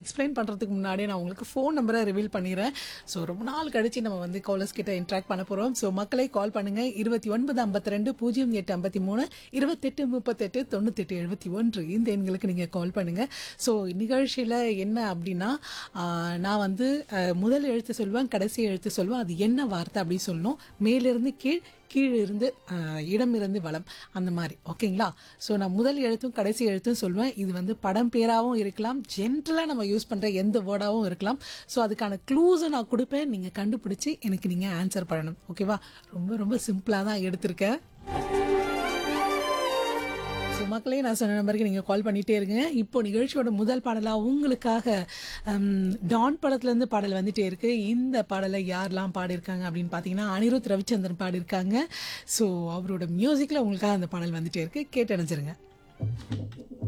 Explain பண்ணுறதுக்கு முன்னாடியே நான் உங்களுக்கு ஃபோன் நம்பரை ரிவீல் பண்ணிடுறேன். ஸோ ரொம்ப நாள் கழிச்சு நம்ம வந்து காலர்ஸ் கிட்ட இன்ட்ராக்ட் பண்ண போகிறோம். ஸோ மக்களை கால் பண்ணுங்க 2952 0853 2838 98 71 இந்த எண்களுக்கு நீங்கள் கால் பண்ணுங்க. ஸோ நிகழ்ச்சியில் என்ன அப்படின்னா நான் வந்து முதல் எழுத்து சொல்லுவேன், கடைசி எழுத்து சொல்லுவேன். அது என்ன வார்த்தை அப்படின்னு சொல்லணும். மேலிருந்து கீழ், கீழிருந்து இடமிருந்து வலம், அந்த மாதிரி. ஓகேங்களா? ஸோ நான் முதல் எழுத்தும் கடைசி எழுத்தும் சொல்லுவேன். இது வந்து படம் பேராகவும் இருக்கலாம், ஜென்ரலாக நம்ம யூஸ் பண்ணுற எந்த வேர்டாகவும் இருக்கலாம். ஸோ அதுக்கான க்ளூஸை நான் கொடுப்பேன், நீங்கள் கண்டுபிடிச்சி எனக்கு நீங்கள் ஆன்சர் பண்ணணும். ஓகேவா? ரொம்ப ரொம்ப சிம்பிளாக தான் எடுத்திருக்கேன். ஸோ மக்களே, நான் சொன்ன நம்பருக்கு நீங்கள் கால் பண்ணிகிட்டே இருங்க. இப்போ நிகழ்ச்சியோட முதல் பாடலாக உங்களுக்காக டான் படத்துலேருந்து பாடல் வந்துகிட்டே இருக்குது. இந்த பாடலை யாரெல்லாம் பாடியிருக்காங்க அப்படின்னு பார்த்தீங்கன்னா அனிருத் ரவிச்சந்திரன் பாடியிருக்காங்க. ஸோ அவரோட மியூசிக்கில் உங்களுக்காக அந்த பாடல் வந்துகிட்டே இருக்குது. கேட்டு அணைஞ்சிருங்க.